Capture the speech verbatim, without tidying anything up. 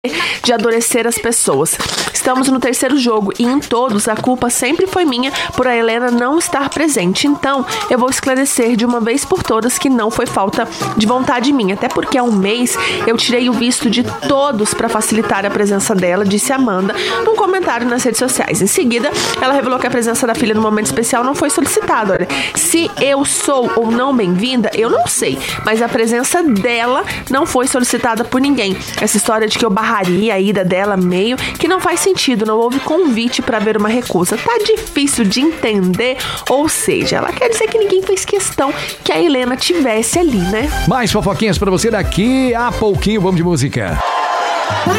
de adoecer as pessoas. Estamos no terceiro jogo e em todos a culpa sempre foi minha por a Helena não estar presente. Então, eu vou esclarecer de uma vez por todas que não foi falta de vontade minha. Até porque há um mês eu tirei o visto de todos para facilitar a presença dela, disse Amanda num comentário nas redes sociais. Em seguida, ela revelou que a presença da filha no momento especial não foi solicitada. Olha, se eu sou ou não bem-vinda, eu não sei, mas a presença dela não foi solicitada por ninguém. Essa história de que eu barraria a ida dela meio que não faz sentido, não houve convite para ver uma recusa. Tá difícil de entender, ou seja, ela quer dizer que ninguém fez questão que a Helena tivesse ali, né? Mais fofoquinhas para você daqui a pouquinho, vamos de música.